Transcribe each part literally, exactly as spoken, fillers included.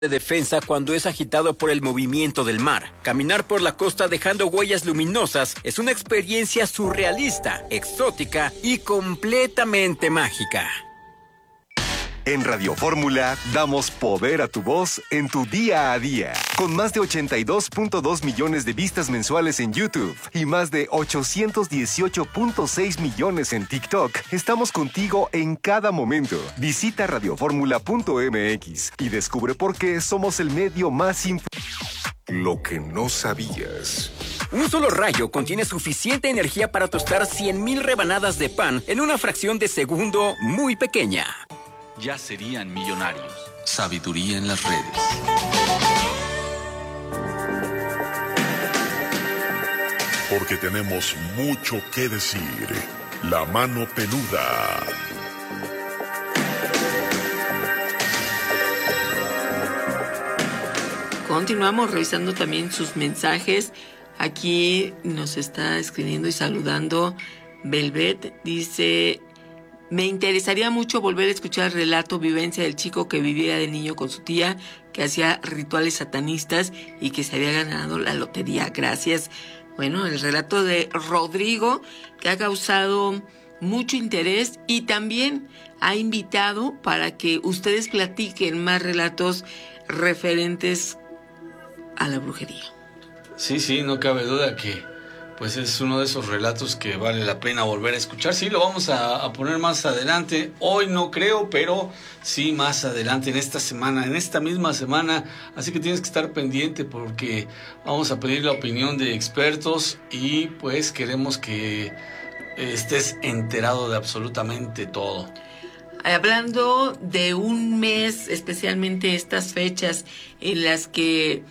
de defensa cuando es agitado por el movimiento del mar. Caminar por la costa dejando huellas luminosas es una experiencia surrealista, exótica y completamente mágica. En Radio Fórmula damos poder a tu voz en tu día a día. Con más de ochenta y dos punto dos millones de vistas mensuales en YouTube y más de ochocientos dieciocho punto seis millones en TikTok, estamos contigo en cada momento. Visita radioformula punto m x y descubre por qué somos el medio más importante. Lo que no sabías. Un solo rayo contiene suficiente energía para tostar cien mil rebanadas de pan en una fracción de segundo muy pequeña. Ya serían millonarios. Sabiduría en las redes. Porque tenemos mucho que decir. La mano peluda. Continuamos revisando también sus mensajes. Aquí nos está escribiendo y saludando Velvet. Dice: me interesaría mucho volver a escuchar el relato vivencia del chico que vivía de niño con su tía, que hacía rituales satanistas y que se había ganado la lotería. Gracias. Bueno, el relato de Rodrigo, que ha causado mucho interés y también ha invitado para que ustedes platiquen más relatos referentes a la brujería. Sí, sí, no cabe duda que pues es uno de esos relatos que vale la pena volver a escuchar. Sí, lo vamos a, a poner más adelante. Hoy no creo, pero sí más adelante en esta semana, en esta misma semana. Así que tienes que estar pendiente porque vamos a pedir la opinión de expertos y pues queremos que estés enterado de absolutamente todo. Hablando de un mes, especialmente estas fechas en las que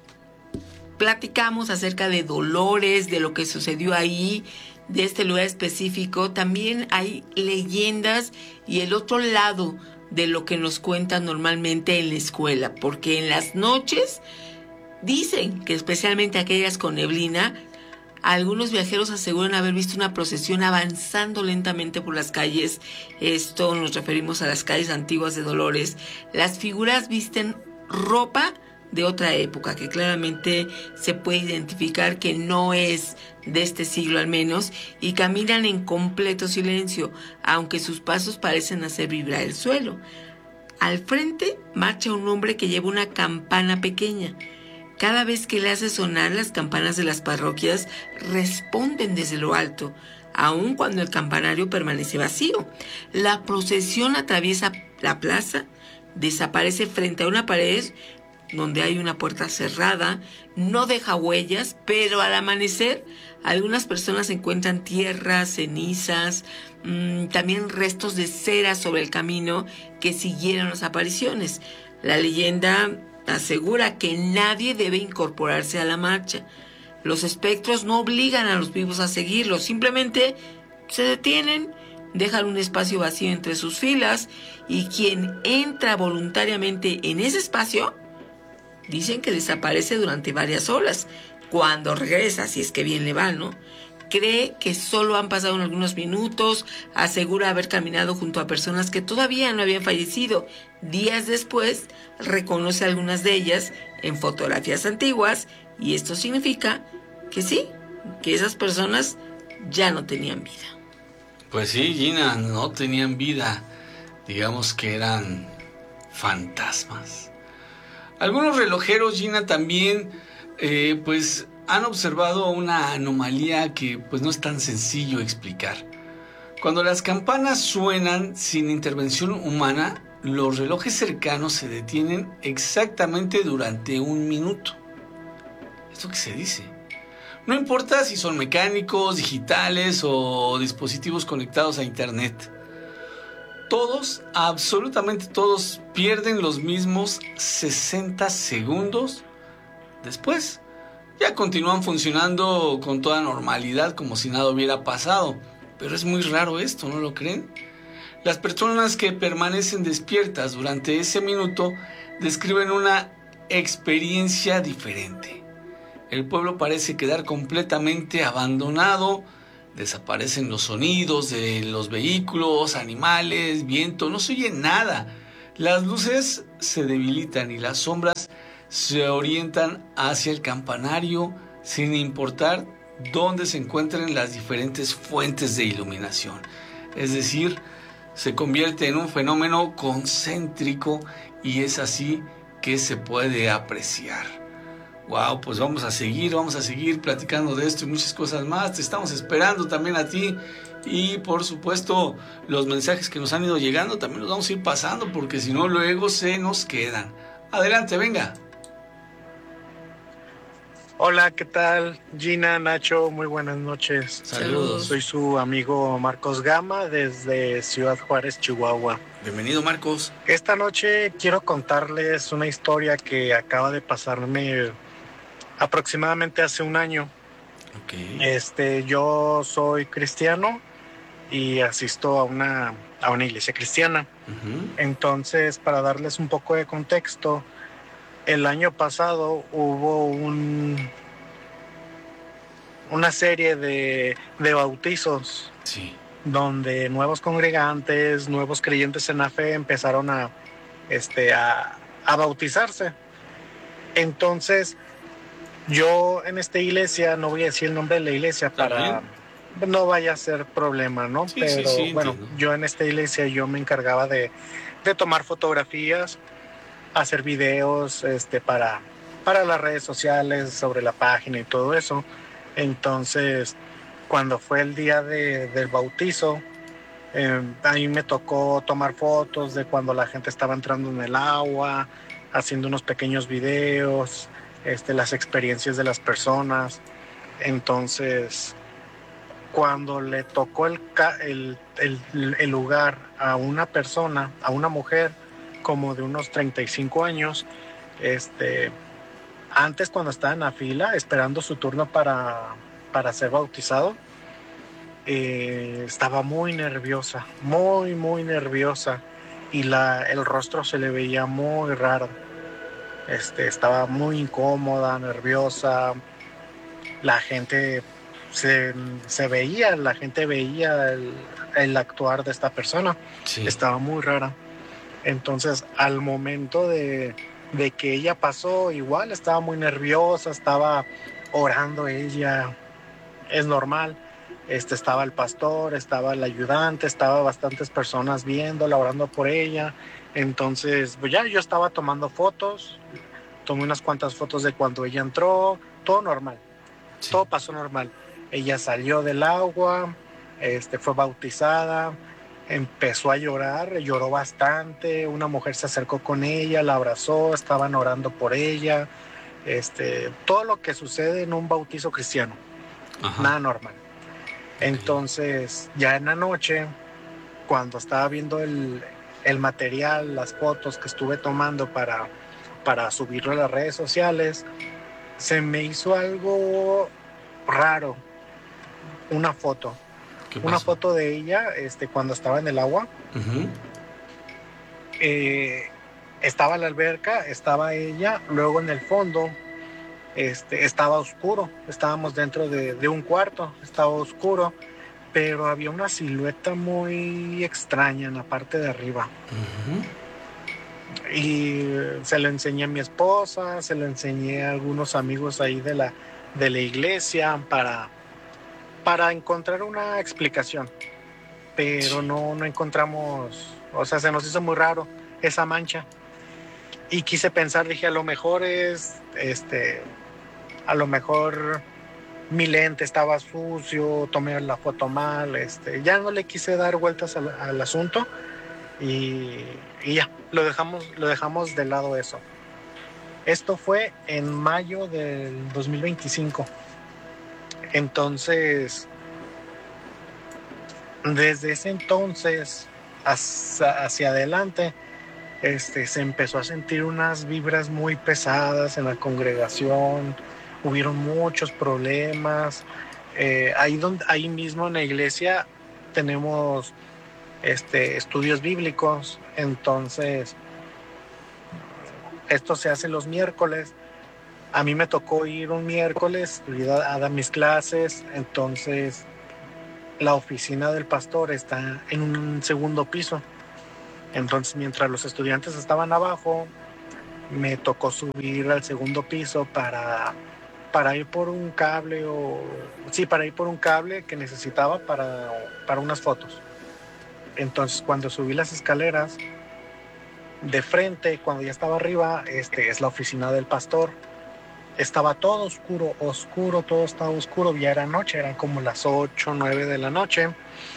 platicamos acerca de Dolores, de lo que sucedió ahí, de este lugar específico. También hay leyendas y el otro lado de lo que nos cuentan normalmente en la escuela, porque en las noches dicen que especialmente aquellas con neblina, algunos viajeros aseguran haber visto una procesión avanzando lentamente por las calles. Esto nos referimos a las calles antiguas de Dolores. Las figuras visten ropa de otra época, que claramente se puede identificar que no es de este siglo al menos, y caminan en completo silencio, aunque sus pasos parecen hacer vibrar el suelo. Al frente marcha un hombre que lleva una campana pequeña. Cada vez que le hace sonar, las campanas de las parroquias responden desde lo alto, aun cuando el campanario permanece vacío. La procesión atraviesa la plaza, desaparece frente a una pared donde hay una puerta cerrada, no deja huellas, pero al amanecer algunas personas encuentran tierra, cenizas, mmm, también restos de cera sobre el camino que siguieron las apariciones. La leyenda asegura que nadie debe incorporarse a la marcha. Los espectros no obligan a los vivos a seguirlos, simplemente se detienen, dejan un espacio vacío entre sus filas y quien entra voluntariamente en ese espacio dicen que desaparece durante varias horas. Cuando regresa, si es que bien le va, ¿no? Cree que solo han pasado algunos minutos, asegura haber caminado junto a personas que todavía no habían fallecido. Días después, reconoce a algunas de ellas en fotografías antiguas y esto significa que sí, que esas personas ya no tenían vida. Pues sí, Gina, no tenían vida. Digamos que eran fantasmas. Algunos relojeros, Gina, también eh, pues han observado una anomalía que pues no es tan sencillo explicar. Cuando las campanas suenan sin intervención humana, los relojes cercanos se detienen exactamente durante un minuto. ¿Esto qué se dice? No importa si son mecánicos, digitales o dispositivos conectados a internet. Todos, absolutamente todos, pierden los mismos sesenta segundos después. Ya continúan funcionando con toda normalidad como si nada hubiera pasado. Pero es muy raro esto, ¿no lo creen? Las personas que permanecen despiertas durante ese minuto describen una experiencia diferente. El pueblo parece quedar completamente abandonado. Desaparecen los sonidos de los vehículos, animales, viento, no se oye nada. Las luces se debilitan y las sombras se orientan hacia el campanario sin importar dónde se encuentren las diferentes fuentes de iluminación. Es decir, se convierte en un fenómeno concéntrico y es así que se puede apreciar. Wow, pues vamos a seguir, vamos a seguir platicando de esto y muchas cosas más. Te estamos esperando también a ti. Y por supuesto, los mensajes que nos han ido llegando también los vamos a ir pasando, porque si no, luego se nos quedan. Adelante, venga. Hola, ¿qué tal? Gina, Nacho, muy buenas noches. Saludos. Soy su amigo Marcos Gama desde Ciudad Juárez, Chihuahua. Bienvenido, Marcos. Esta noche quiero contarles una historia que acaba de pasarme aproximadamente hace un año. Okay. Este, yo soy cristiano y asisto a una, a una iglesia cristiana. Uh-huh. Entonces, para darles un poco de contexto, el año pasado hubo un, una serie de, de bautizos, sí, donde nuevos congregantes, nuevos creyentes en la fe empezaron a, este, a, a bautizarse. Entonces, yo en esta iglesia, no voy a decir el nombre de la iglesia para no vaya a ser problema, ¿no? Sí, Pero sí, sí, bueno, entiendo. yo en esta iglesia yo me encargaba de, de tomar fotografías, hacer videos este, para, para las redes sociales, sobre la página y todo eso. Entonces, cuando fue el día de, del bautizo, eh, a mí me tocó tomar fotos de cuando la gente estaba entrando en el agua, haciendo unos pequeños videos, este, las experiencias de las personas. Entonces, cuando le tocó el, el, el, el lugar a una persona, a una mujer como de unos treinta y cinco años, este, antes cuando estaba en la fila esperando su turno para, para ser bautizado, eh, estaba muy nerviosa, muy, muy nerviosa, y la, el rostro se le veía muy raro. Este, estaba muy incómoda, nerviosa. La gente se, se veía, la gente veía el, el actuar de esta persona. Sí. Estaba muy rara. Entonces, al momento de, de que ella pasó, igual estaba muy nerviosa, estaba orando ella, es normal. Este, estaba el pastor, estaba el ayudante, estaba bastantes personas viéndola, orando por ella. Entonces, pues ya yo estaba tomando fotos, tomé unas cuantas fotos de cuando ella entró, todo normal, sí. Todo pasó normal. Ella salió del agua, este, fue bautizada, empezó a llorar, lloró bastante, una mujer se acercó con ella, la abrazó, estaban orando por ella, este, todo lo que sucede en un bautizo cristiano. Ajá. Nada normal. Okay. Entonces, ya en la noche, cuando estaba viendo el, el material, las fotos que estuve tomando para, para subirlo a las redes sociales, se me hizo algo raro, una foto. Una foto de ella este, cuando estaba en el agua. Uh-huh. Eh, estaba la alberca, estaba ella, luego en el fondo este, estaba oscuro, estábamos dentro de, de un cuarto, estaba oscuro, pero había una silueta muy extraña en la parte de arriba. Uh-huh. Y se lo enseñé a mi esposa, se lo enseñé a algunos amigos ahí de la, de la iglesia para... para encontrar una explicación, pero no, no encontramos, o sea, se nos hizo muy raro esa mancha, y quise pensar, dije, a lo mejor es, este, a lo mejor mi lente estaba sucio, tomé la foto mal, este, ya no le quise dar vueltas al, al asunto, y, y ya, lo dejamos, lo dejamos de lado eso. Esto fue en mayo del dos mil veinticinco. Entonces, desde ese entonces hacia, hacia adelante, este, se empezó a sentir unas vibras muy pesadas en la congregación, hubieron muchos problemas. Eh, ahí, donde, ahí mismo en la iglesia tenemos este, estudios bíblicos, entonces esto se hace los miércoles. A mí me tocó ir un miércoles a dar mis clases, entonces la oficina del pastor está en un segundo piso. Entonces, mientras los estudiantes estaban abajo, me tocó subir al segundo piso para, para ir por un cable o sí, para ir por un cable que necesitaba para, para unas fotos. Entonces, cuando subí las escaleras, de frente, cuando ya estaba arriba, este, es la oficina del pastor. Estaba todo oscuro, oscuro, todo estaba oscuro. Ya era noche, eran como las ocho, nueve de la noche.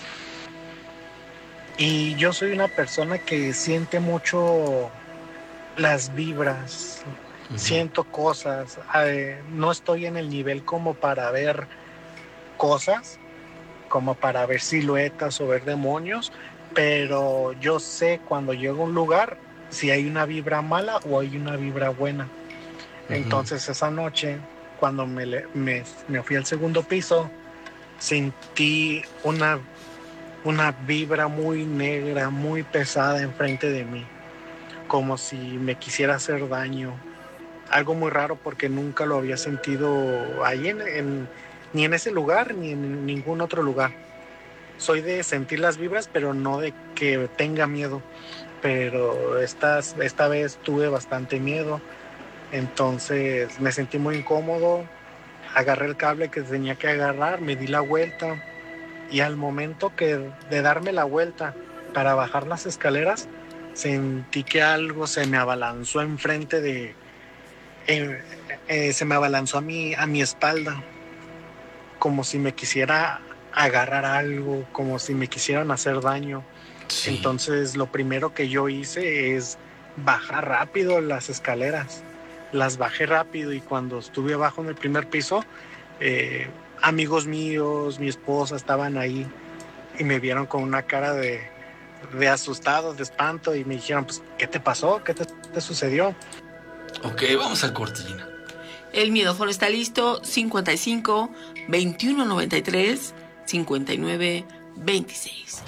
Y yo soy una persona que siente mucho las vibras, uh-huh. Siento cosas. Eh, no estoy en el nivel como para ver cosas, como para ver siluetas o ver demonios, pero yo sé cuando llego a un lugar si hay una vibra mala o hay una vibra buena. Uh-huh. Entonces esa noche, cuando me, me, me fui al segundo piso, sentí una, una vibra muy negra, muy pesada enfrente de mí, como si me quisiera hacer daño. Algo muy raro porque nunca lo había sentido ahí, en, en, ni en ese lugar, ni en ningún otro lugar. Soy de sentir las vibras, pero no de que tenga miedo. Pero esta, esta vez tuve bastante miedo, entonces me sentí muy incómodo, agarré el cable que tenía que agarrar, me di la vuelta y al momento que de darme la vuelta para bajar las escaleras, sentí que algo se me abalanzó enfrente de, eh, eh, se me abalanzó a mi, a mi espalda, como si me quisiera agarrar algo, como si me quisieran hacer daño. Sí. Entonces lo primero que yo hice es bajar rápido las escaleras. Las bajé rápido y cuando estuve abajo en el primer piso, eh, amigos míos, mi esposa estaban ahí y me vieron con una cara de, de asustado, de espanto y me dijeron, pues, ¿qué te pasó? ¿Qué te, te sucedió? Ok, vamos al corte, Gina. El Miedófono está listo, cincuenta y cinco, veintiuno noventa y tres, cincuenta y nueve, veintiséis.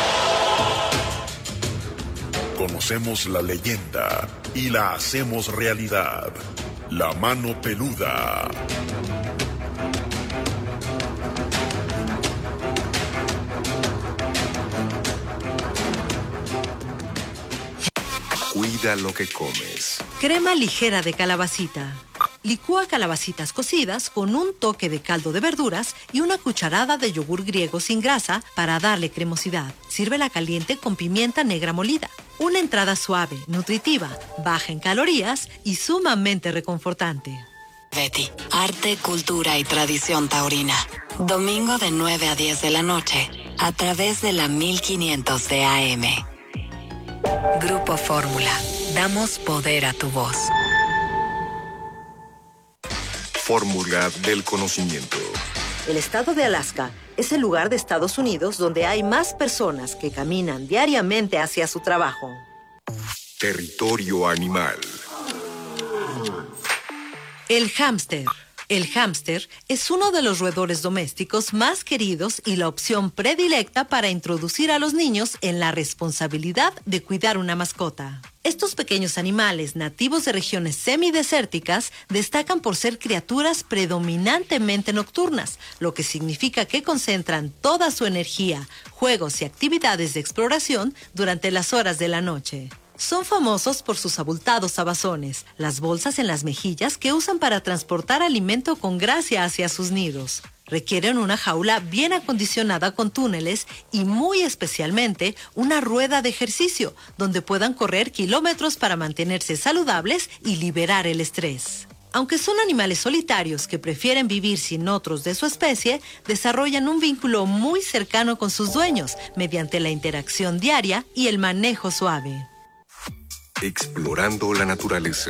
Conocemos la leyenda y la hacemos realidad. La mano peluda. Cuida lo que comes. Crema ligera de calabacita. Licúa calabacitas cocidas con un toque de caldo de verduras y una cucharada de yogur griego sin grasa para darle cremosidad. Sírvela caliente con pimienta negra molida. Una entrada suave, nutritiva, baja en calorías y sumamente reconfortante. Betty, arte, cultura y tradición taurina. Domingo de nueve a diez de la noche, a través de la mil quinientos de A M. Grupo Fórmula. Damos poder a tu voz. Fórmula del conocimiento. El estado de Alaska es el lugar de Estados Unidos donde hay más personas que caminan diariamente hacia su trabajo. Territorio animal. El hámster. El hámster es uno de los roedores domésticos más queridos y la opción predilecta para introducir a los niños en la responsabilidad de cuidar una mascota. Estos pequeños animales nativos de regiones semidesérticas destacan por ser criaturas predominantemente nocturnas, lo que significa que concentran toda su energía, juegos y actividades de exploración durante las horas de la noche. Son famosos por sus abultados abazones, las bolsas en las mejillas que usan para transportar alimento con gracia hacia sus nidos. Requieren una jaula bien acondicionada con túneles y muy especialmente una rueda de ejercicio donde puedan correr kilómetros para mantenerse saludables y liberar el estrés. Aunque son animales solitarios que prefieren vivir sin otros de su especie, desarrollan un vínculo muy cercano con sus dueños mediante la interacción diaria y el manejo suave. Explorando la naturaleza.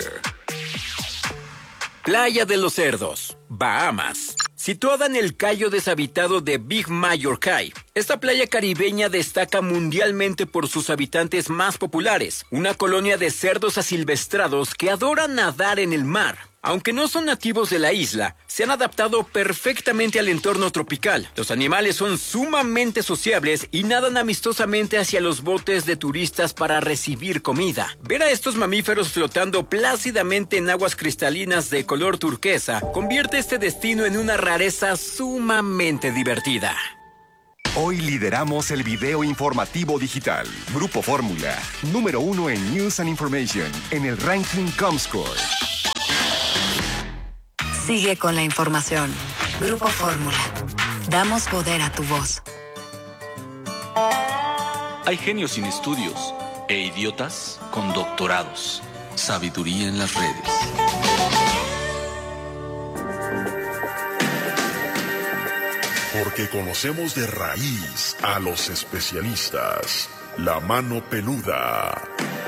Playa de los Cerdos, Bahamas. Situada en el cayo deshabitado de Big Major Cay, esta playa caribeña destaca mundialmente por sus habitantes más populares, una colonia de cerdos asilvestrados que adoran nadar en el mar. Aunque no son nativos de la isla, se han adaptado perfectamente al entorno tropical. Los animales son sumamente sociables y nadan amistosamente hacia los botes de turistas para recibir comida. Ver a estos mamíferos flotando plácidamente en aguas cristalinas de color turquesa convierte este destino en una rareza sumamente divertida. Hoy lideramos el video informativo digital. Grupo Fórmula, número uno en News and Information, en el ranking Comscore. Sigue con la información. Grupo Fórmula. Damos poder a tu voz. Hay genios sin estudios e idiotas con doctorados. Sabiduría en las redes. Porque conocemos de raíz a los especialistas. La mano peluda.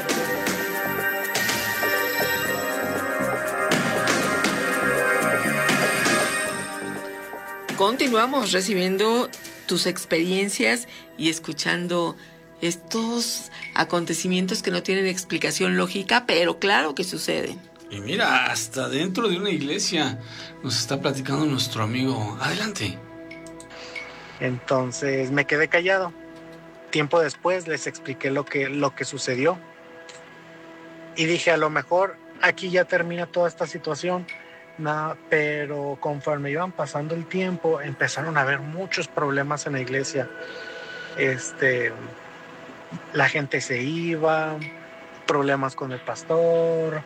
Continuamos recibiendo tus experiencias y escuchando estos acontecimientos que no tienen explicación lógica, pero claro que suceden. Y mira, hasta dentro de una iglesia nos está platicando nuestro amigo. Adelante. Entonces me quedé callado. Tiempo después les expliqué lo que, lo que sucedió. Y dije, a lo mejor aquí ya termina toda esta situación. No, pero conforme iban pasando el tiempo, empezaron a haber muchos problemas en la iglesia. Este, la gente se iba, problemas con el pastor.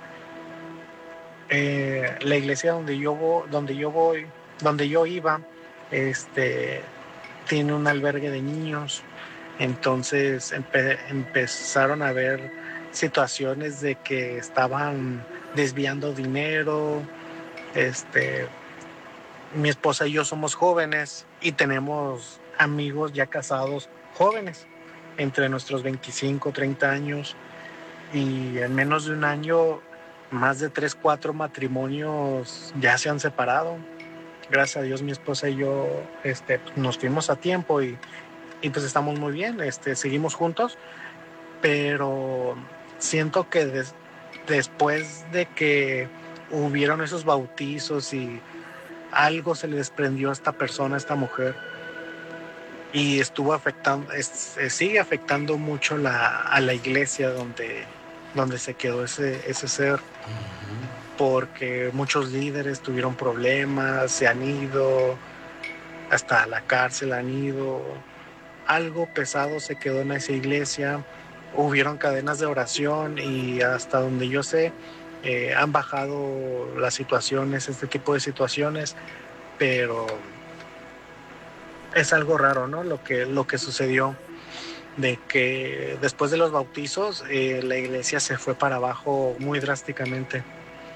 Eh, la iglesia donde yo voy, donde yo voy, donde yo iba, este, tiene un albergue de niños. Entonces empe- empezaron a haber situaciones de que estaban desviando dinero. Este, mi esposa y yo somos jóvenes y tenemos amigos ya casados jóvenes, entre nuestros veinticinco, treinta años, y en menos de un año más de tres, cuatro matrimonios ya se han separado. Gracias a Dios mi esposa y yo este, nos fuimos a tiempo y, y pues estamos muy bien, este, seguimos juntos, pero siento que des, después de que hubieron esos bautizos y algo se le desprendió a esta persona, a esta mujer, y estuvo afectando, es, sigue afectando mucho la, a la iglesia donde, donde se quedó ese, ese ser, uh-huh. Porque muchos líderes tuvieron problemas, se han ido, hasta la cárcel han ido, algo pesado se quedó en esa iglesia, hubieron cadenas de oración y hasta donde yo sé, Eh, han bajado las situaciones, este tipo de situaciones, pero es algo raro, ¿no? Lo que, lo que sucedió, de que después de los bautizos eh, la iglesia se fue para abajo muy drásticamente.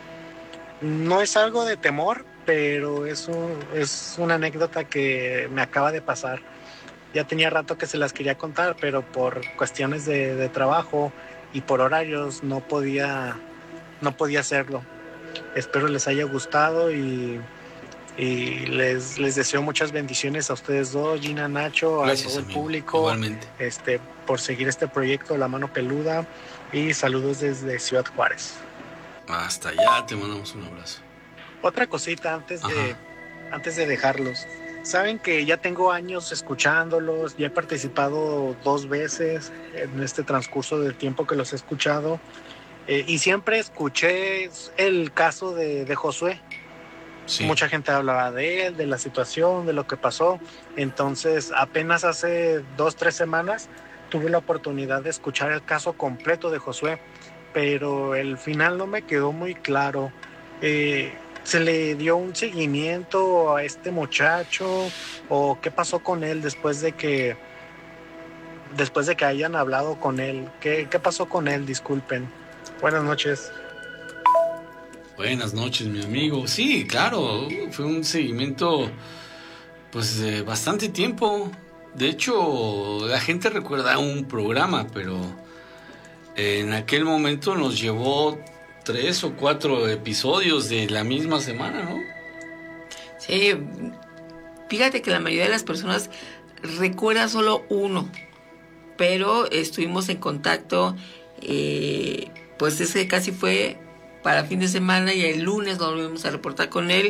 No es algo de temor, pero es, un, es una anécdota que me acaba de pasar. Ya tenía rato que se las quería contar, pero por cuestiones de, de trabajo y por horarios no podía... no podía hacerlo. Espero les haya gustado y, y les, les deseo muchas bendiciones a ustedes dos, Gina, Nacho, Gracias, a todo el amigo. público. Igualmente. Este, por seguir este proyecto La Mano Peluda, y saludos desde Ciudad Juárez. Hasta allá, te mandamos un abrazo. Otra cosita antes de, antes de dejarlos. Saben que ya tengo años escuchándolos, ya he participado dos veces en este transcurso del tiempo que los he escuchado. Eh, y siempre escuché el caso de, de Josué. Sí. Mucha gente hablaba de él, de la situación, de lo que pasó. Entonces, apenas hace dos, tres semanas tuve la oportunidad de escuchar el caso completo de Josué, pero el final no me quedó muy claro. Eh, ¿Se le dio un seguimiento a este muchacho o qué pasó con él después de que después de que hayan hablado con él? ¿Qué, qué pasó con él? Disculpen. Buenas noches. Buenas noches, mi amigo. Sí, claro, fue un seguimiento pues de bastante tiempo. De hecho, la gente recuerda un programa, pero en aquel momento nos llevó tres o cuatro episodios de la misma semana, ¿no? Sí, fíjate que la mayoría de las personas recuerda solo uno, pero estuvimos en contacto, eh, pues ese casi fue para fin de semana y el lunes nos volvimos a reportar con él.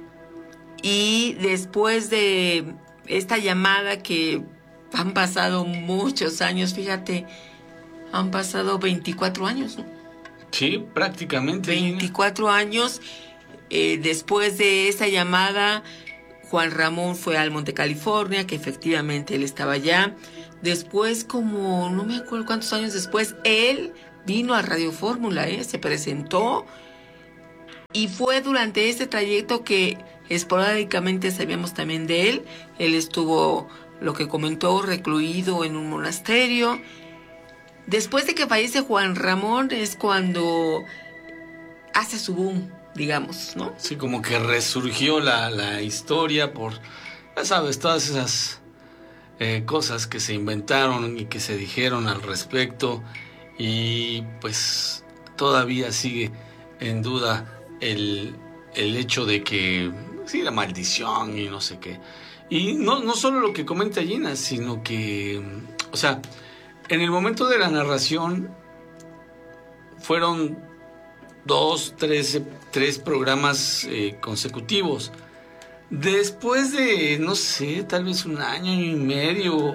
Y después de esta llamada, que han pasado muchos años, fíjate, han pasado veinticuatro años, ¿no? Sí, prácticamente. veinticuatro años eh, después de esta llamada, Juan Ramón fue al Monte California, que efectivamente él estaba allá. Después, como no me acuerdo cuántos años después, él vino a Radio Fórmula, ¿eh? Se presentó. Y fue durante este trayecto que esporádicamente sabíamos también de él. Él estuvo, lo que comentó, recluido en un monasterio. Después de que fallece Juan Ramón es cuando hace su boom, digamos, ¿no? Sí, como que resurgió la, la historia por, ya sabes, todas esas eh, cosas que se inventaron y que se dijeron al respecto. Y pues todavía sigue en duda el, el hecho de que, sí, la maldición y no sé qué. Y no, no solo lo que comenta Gina, sino que, o sea, en el momento de la narración fueron dos, tres, tres programas eh, consecutivos. Después de, no sé, tal vez un año y medio,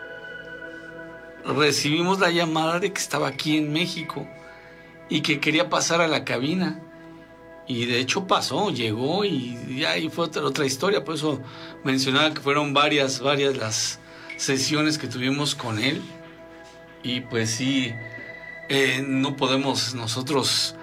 recibimos la llamada de que estaba aquí en México y que quería pasar a la cabina. Y de hecho pasó, llegó y ya ahí fue otra, otra historia. Por eso mencionaba que fueron varias, varias las sesiones que tuvimos con él. Y pues sí, eh, no podemos nosotros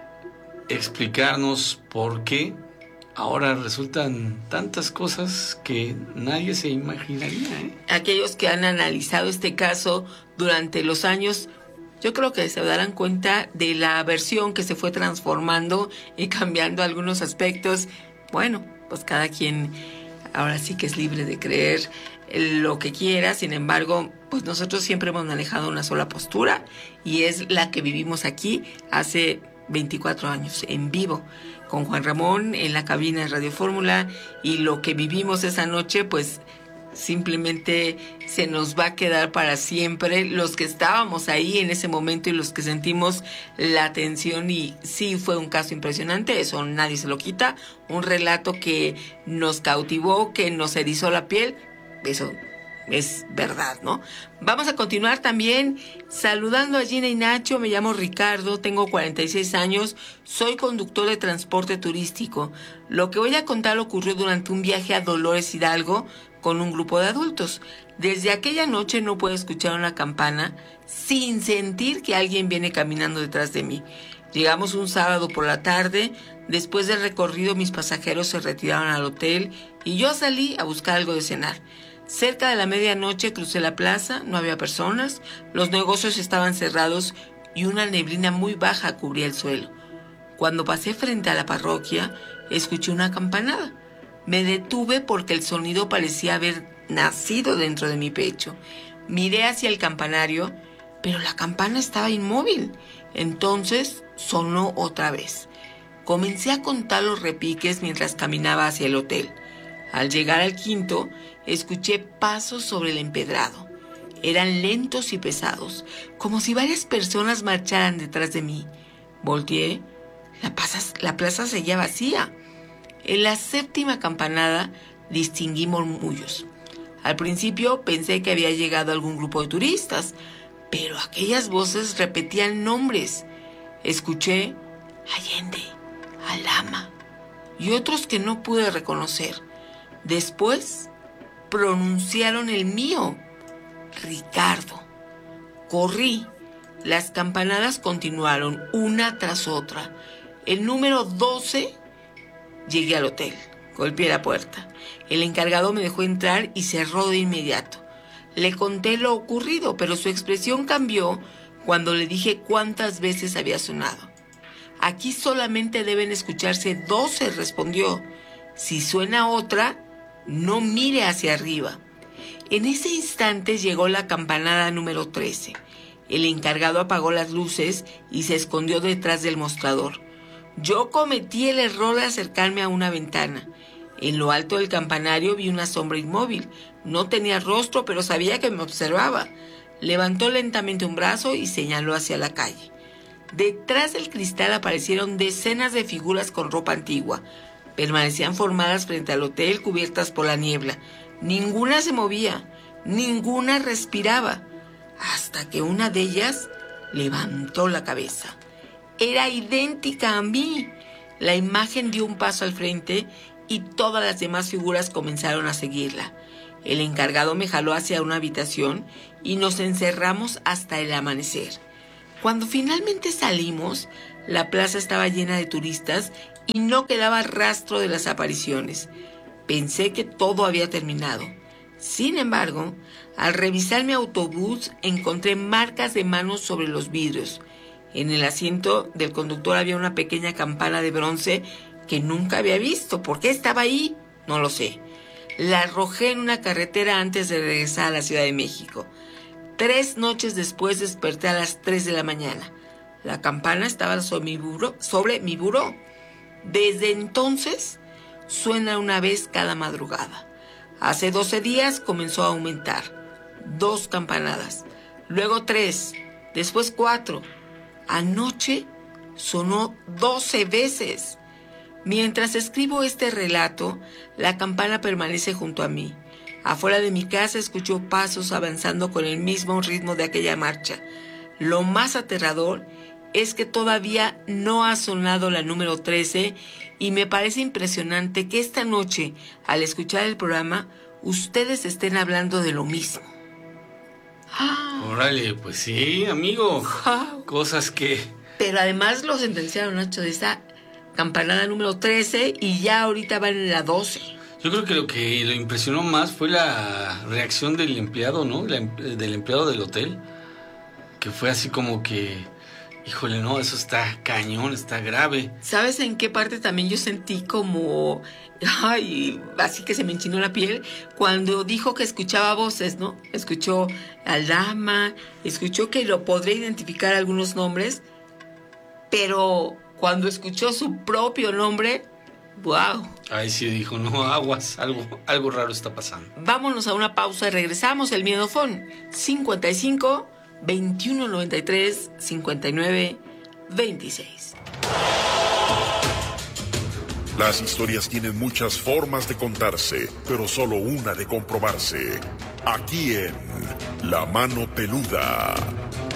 explicarnos por qué ahora resultan tantas cosas que nadie se imaginaría, ¿eh? Aquellos que han analizado este caso durante los años, yo creo que se darán cuenta de la versión que se fue transformando y cambiando algunos aspectos. Bueno, pues cada quien ahora sí que es libre de creer lo que quiera. Sin embargo, pues nosotros siempre hemos manejado una sola postura y es la que vivimos aquí hace veinticuatro años, en vivo, con Juan Ramón en la cabina de Radio Fórmula. Y lo que vivimos esa noche, pues simplemente se nos va a quedar para siempre, los que estábamos ahí en ese momento y los que sentimos la tensión. Y sí, fue un caso impresionante, eso nadie se lo quita, un relato que nos cautivó, que nos erizó la piel, eso es verdad, ¿no? Vamos a continuar también saludando a Gina y Nacho. Me llamo Ricardo, tengo cuarenta y seis años, soy conductor de transporte turístico. Lo que voy a contar ocurrió durante un viaje a Dolores Hidalgo con un grupo de adultos. Desde aquella noche no puedo escuchar una campana sin sentir que alguien viene caminando detrás de mí. Llegamos un sábado por la tarde. Después del recorrido, mis pasajeros se retiraron al hotel y yo salí a buscar algo de cenar. Cerca de la medianoche crucé la plaza, no había personas, los negocios estaban cerrados y una neblina muy baja cubría el suelo. Cuando pasé frente a la parroquia, escuché una campanada. Me detuve porque el sonido parecía haber nacido dentro de mi pecho. Miré hacia el campanario, pero la campana estaba inmóvil. Entonces sonó otra vez. Comencé a contar los repiques mientras caminaba hacia el hotel. Al llegar al quinto, escuché pasos sobre el empedrado. Eran lentos y pesados, como si varias personas marcharan detrás de mí. Volteé, la plaza, la plaza seguía vacía. En la séptima campanada distinguí murmullos. Al principio pensé que había llegado algún grupo de turistas, pero aquellas voces repetían nombres. Escuché Allende, Alhama y otros que no pude reconocer. Después pronunciaron el mío, Ricardo. Corrí. Las campanadas continuaron una tras otra. El número doce, llegué al hotel. Golpeé la puerta. El encargado me dejó entrar y cerró de inmediato. Le conté lo ocurrido, pero su expresión cambió cuando le dije cuántas veces había sonado. Aquí solamente deben escucharse doce, respondió. Si suena otra, no mire hacia arriba. En ese instante llegó la campanada número trece. El encargado apagó las luces y se escondió detrás del mostrador. Yo cometí el error de acercarme a una ventana. En lo alto del campanario vi una sombra inmóvil. No tenía rostro, pero sabía que me observaba. Levantó lentamente un brazo y señaló hacia la calle. Detrás del cristal aparecieron decenas de figuras con ropa antigua. Permanecían formadas frente al hotel, cubiertas por la niebla. Ninguna se movía, ninguna respiraba, hasta que una de ellas levantó la cabeza. Era idéntica a mí. La imagen dio un paso al frente y todas las demás figuras comenzaron a seguirla. El encargado me jaló hacia una habitación y nos encerramos hasta el amanecer. Cuando finalmente salimos, la plaza estaba llena de turistas y no quedaba rastro de las apariciones. Pensé que todo había terminado. Sin embargo, al revisar mi autobús encontré marcas de manos sobre los vidrios. En el asiento del conductor había una pequeña campana de bronce que nunca había visto. ¿Por qué estaba ahí? No lo sé. La arrojé en una carretera antes de regresar a la Ciudad de México. Tres noches después desperté a las tres de la mañana. La campana estaba sobre mi buró. Sobre mi buró. Desde entonces suena una vez cada madrugada. Hace doce días comenzó a aumentar. Dos campanadas. Luego tres. Después cuatro. Anoche sonó doce veces. Mientras escribo este relato, la campana permanece junto a mí. Afuera de mi casa escucho pasos avanzando con el mismo ritmo de aquella marcha. Lo más aterrador es que todavía no ha sonado la número trece y me parece impresionante que esta noche, al escuchar el programa, ustedes estén hablando de lo mismo. Órale, pues sí, amigo. Cosas que... Pero además lo sentenciaron, Nacho, de esa campanada número trece y ya ahorita van en la doce. Yo creo que lo que lo impresionó más fue la reacción del empleado, ¿no? La, del empleado del hotel, que fue así como que, híjole, no, eso está cañón, está grave. ¿Sabes en qué parte también yo sentí como, ay, así que se me enchinó la piel? Cuando dijo que escuchaba voces, ¿no? Escuchó al dama, escuchó que lo podré identificar algunos nombres, pero cuando escuchó su propio nombre, ¡wow! Ahí sí dijo, no, aguas, algo, algo raro está pasando. Vámonos a una pausa y regresamos. El Miedofón, cincuenta y cinco, veintiuno noventa y tres, cincuenta y nueve, veintiséis. Las historias tienen muchas formas de contarse, pero solo una de comprobarse. Aquí en La Mano Peluda.